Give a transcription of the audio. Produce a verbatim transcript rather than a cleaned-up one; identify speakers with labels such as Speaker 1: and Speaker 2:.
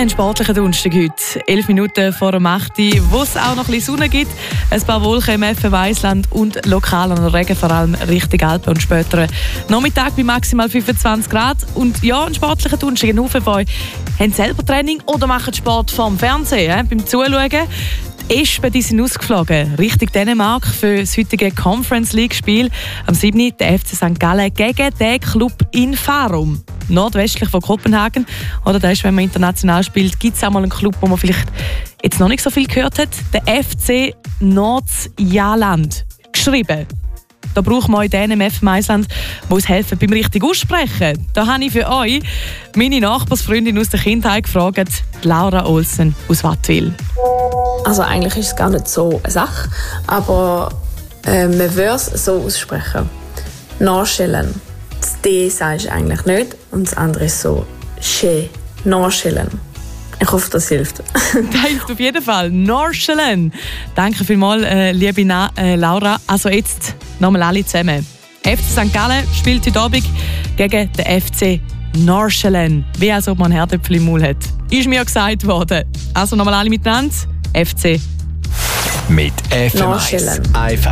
Speaker 1: Ein sportlicher Donnerstag heute. Elf Minuten vor der acht, wo es auch noch ein bisschen Sonne gibt. Ein paar Wolken im F Weisland und lokal an Regen, vor allem Richtung Alpen und später Nachmittag bei maximal fünfundzwanzig Grad. Und ja, ein sportlicher Donnerstag. Ein Haufen von euch haben selber Training oder machen Sport vom Fernsehen, äh, beim Zuschauen. Die Espen die sind ausgeflogen Richtung Dänemark für das heutige Conference League-Spiel. Am siebten der F C Sankt Gallen gegen den Club in Farum, nordwestlich von Kopenhagen. Oder da ist, wenn man international spielt, gibt es auch mal einen Club, wo man vielleicht jetzt noch nicht so viel gehört hat. Der F C Nordjylland. Geschrieben. Da brauchen wir euch den im F Meisland, die uns helfen beim richtigen Aussprechen. Da habe ich für euch meine Nachbarsfreundin aus der Kindheit gefragt, Laura Olsen aus Wattwil.
Speaker 2: Also eigentlich ist es gar nicht so eine Sache, aber äh, man würde es so aussprechen. Nachschellen. Das D sagst du eigentlich nicht und das andere ist so «Che», nachschellen. Ich hoffe, das hilft.
Speaker 1: Das hilft auf jeden Fall. Nachschellen. Danke vielmals, äh, liebe Na- äh, Laura. Also jetzt nochmal alle zusammen. F C Sankt Gallen spielt heute Abend gegen den F C Nachschellen. Wie als ob man einen Herdöpfel im Maul hat. Ist mir gesagt worden. Also nochmal alle miteinander. F C
Speaker 3: mit F M eins. Einfach